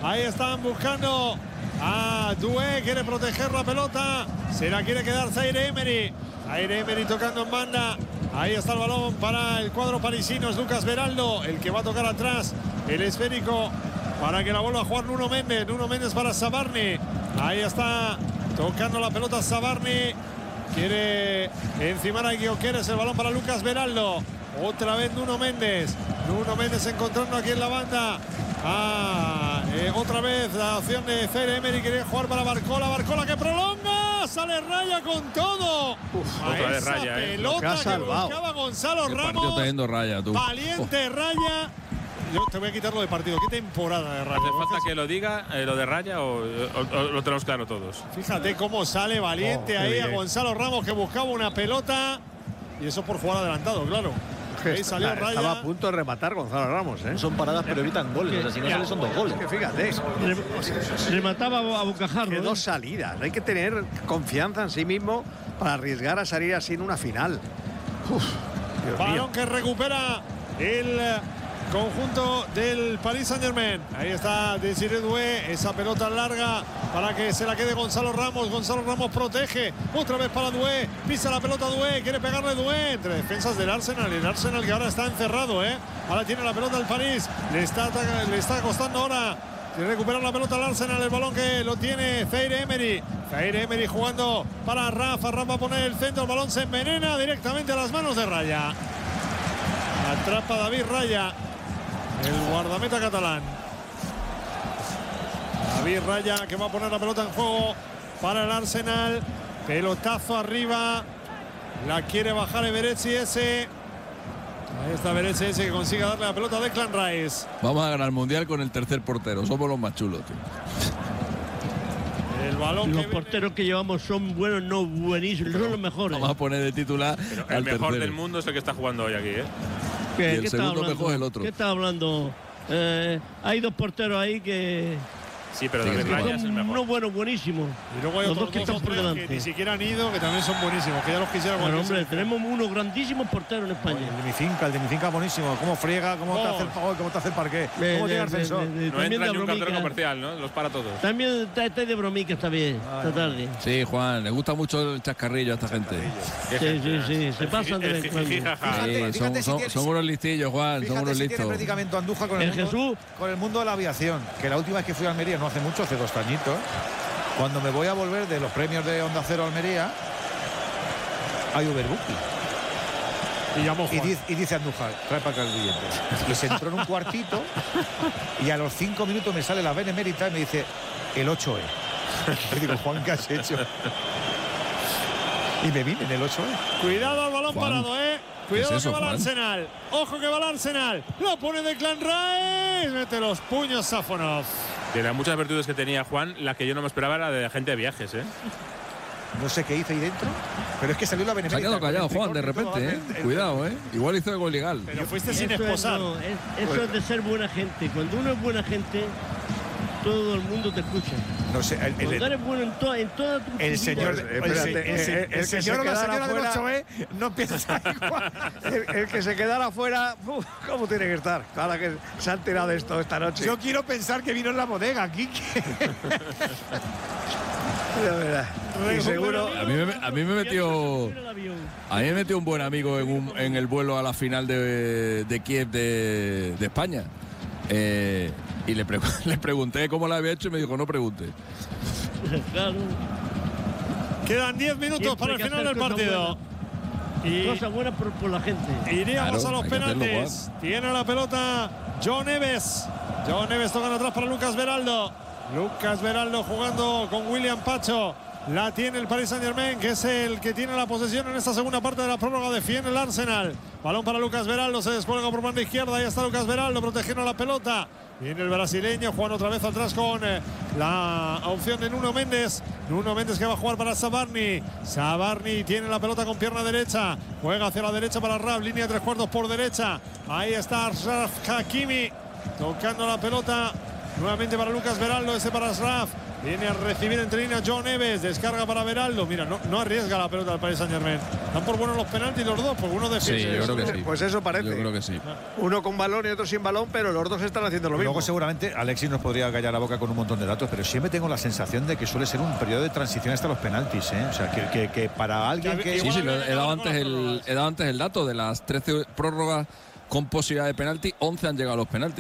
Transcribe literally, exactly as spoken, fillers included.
Ahí están buscando a Doué, quiere proteger la pelota. Se la quiere quedar Zaire Emery. Zaire Emery tocando en banda. Ahí está el balón para el cuadro parisino. Es Lucas Beraldo el que va a tocar atrás el esférico para que la vuelva a jugar Nuno Méndez. Nuno Méndez para Sabarni. Ahí está tocando la pelota Sabarni. Quiere encimar a Gyökeres. El balón para Lucas Beraldo. Otra vez Nuno Méndez. Nuno Méndez encontrando aquí en la banda. Ah, eh, otra vez la opción de Zaire Emery. Quiere jugar para Barcola. Barcola que prolonga. Sale Raya con todo. Uf, a otra vez esa Raya, eh. pelota que, que buscaba Gonzalo Qué Ramos. partido teniendo Raya, tú. Valiente Oh. Raya. Yo te voy a quitar lo de partido. ¿Qué temporada de Raya? ¿Hace falta que lo diga, eh, lo de Raya, o, o, o lo tenemos claro todos? Fíjate cómo sale Valiente Oh, ahí bien. a Gonzalo Ramos, que buscaba una pelota. Y eso por jugar adelantado, claro. Ahí salió Estaba Raya. a punto de rematar Gonzalo Ramos, ¿eh? Son paradas, pero evitan goles. O sea, si no sale, son dos goles. Es que fíjate, Remataba a bocajarro. que ¿eh? dos salidas. Hay que tener confianza en sí mismo para arriesgar a salir así en una final. Uf, Dios Balón mío. que recupera el conjunto del Paris Saint-Germain. Ahí está Desiré Doué, esa pelota larga para que se la quede Gonzalo Ramos. Gonzalo Ramos protege, otra vez para Doué, pisa la pelota Doué, quiere pegarle Doué entre defensas del Arsenal. El Arsenal que ahora está encerrado, ¿eh? Ahora tiene la pelota el París, le está, le está costando ahora de recuperar la pelota al Arsenal. El balón que lo tiene Zaire Emery. Zaire Emery jugando para Rafa. Rafa va a poner el centro, el balón se envenena directamente a las manos de Raya. Atrapa David Raya, el guardameta catalán. David Raya que va a poner la pelota en juego para el Arsenal. Pelotazo arriba. La quiere bajar Eberechi ese. Ahí está Eberechi ese que consigue darle la pelota a Declan Rice. Vamos a ganar el mundial con el tercer portero. Somos los más chulos, tío. El balón Los que porteros que llevamos son buenos, no buenísimos, son los mejores. Vamos a poner de titular Pero al el mejor tercero. del mundo es el que está jugando hoy aquí, ¿eh? ¿Qué, y el qué está segundo hablando? mejor es el otro. ¿Qué está hablando? Eh, hay dos porteros ahí que Sí, pero Sí, David sí, Raya son es el mejor. unos buenos, buenísimos. Y luego hay Los otros dos que dos están o por tres delante. que ni siquiera han ido, que también son buenísimos, que ya los quisiera Bueno, cualquier hombre, selección. tenemos unos grandísimos porteros en España. El de mi finca, el de mi finca buenísimo. Cómo friega, cómo te Oh. hace el pagón, cómo te hace el parqué. De- Cómo de- llega el de- ascensor. de- de- No también entra de ni un cartero bromica. comercial, ¿no? Los para todos. También está este de bromica esta bien, esta tarde. Sí, Juan, le gusta mucho el chascarrillo a esta gente. Qué Sí, gente, sí, sí, ¿eh? se El pasan de jiji- vez en el cuando. jijijaja. Sí, Fíjate, son, fíjate si son- tienes- son unos listillos, Juan, son Fíjate unos si tiene listos. predicamento Andújar con el, El mundo, Jesús. con el mundo de la aviación. Que la última vez que fui a Almería, no hace mucho, hace dos añitos, cuando me voy a volver de los premios de Onda Cero Almería, hay Uberbooking. Y llamó Y Juan. dice, y dice Andújar, trae para acá el billete. Y se entró en un cuartito y a los cinco minutos me sale la Benemérita y me dice, el ocho E. Y digo, Juan, ¿qué has hecho? Y me vine en el ocho E. Cuidado al balón Juan. parado, ¿eh? Cuidado ¿Qué es eso, que va el Juan? Arsenal. Ojo que va el Arsenal. Lo pone Declan Rice. Mete los puños Safonov. De las muchas virtudes que tenía Juan, la que yo no me esperaba era de agente de viajes, ¿eh? No sé qué hice ahí dentro, pero es que salió la Se Benemérita. ha quedado callado, Juan, de repente, ¿eh? Cuidado, ¿eh? Igual hizo algo ilegal. Pero fuiste sin Eso es, esposar. no, es- eso es de ser buena gente. Cuando uno es buena gente, todo el mundo te escucha. No sé, el, el- Cuando eres bueno en, to- en toda tu el vida, señor, Pues, el, espérate, el- el- eh, el el que se señor o la quedara señora del fuera- ocho E no empiezas a igual. El, el que se quedara fuera, uf, ¿cómo tiene que estar? Ahora que se ha enterado de esto esta noche. Yo quiero pensar que vino en la bodega, Kike. De verdad. Y seguro. A mí me, a mí me metió. Mira el avión. A mí me metió un buen amigo en, un- en el vuelo a la final de, de Kiev de, de España. Eh, y le, pre- le pregunté cómo lo había hecho y me dijo, no pregunte. Claro. Quedan diez minutos Siempre para hay el que final hacer del cosas partido. Y Cosas buenas por, por la gente. iríamos Claro, a los hay que hacerlo, penaltis. Tiene la pelota John Neves. John Neves toca atrás para Lucas Beraldo. Lucas Beraldo jugando con William Pacho. La tiene el Paris Saint-Germain, que es el que tiene la posesión en esta segunda parte de la prórroga. Defiende el Arsenal. Balón para Lucas Beraldo. Se descuelga por banda izquierda. Ahí está Lucas Beraldo protegiendo la pelota. Viene el brasileño. Juan otra vez atrás con eh, la opción de Nuno Méndez. Nuno Méndez que va a jugar para Sabarni. Sabarni tiene la pelota con pierna derecha. Juega hacia la derecha para Raf. Línea de tres cuartos por derecha. Ahí está Ashraf Hakimi tocando la pelota Nuevamente para Lucas Beraldo, ese para Asraf. Viene a recibir entre líneas Joao Neves. Descarga para Beraldo. Mira, no, no arriesga la pelota al Paris Saint-Germain. Dan por buenos los penaltis los dos, porque uno defiende. Sí, yo creo que sí. Pues eso parece. Yo creo que sí. Uno con balón y otro sin balón, pero los dos están haciendo lo mismo. Luego seguramente Alexis nos podría callar la boca con un montón de datos, pero siempre tengo la sensación de que suele ser un periodo de transición hasta los penaltis, ¿eh? O sea, que, que, que para alguien que... Sí, sí, lo he, dado antes el, he dado antes el dato de las trece prórrogas con posibilidad de penalti, once han llegado a los penaltis.